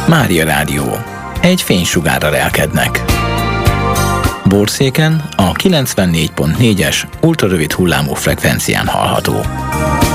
Mária Rádió. Egy fénysugárral elkednek. Borszéken a 94.4-es ultrarövid hullámú frekvencián hallható.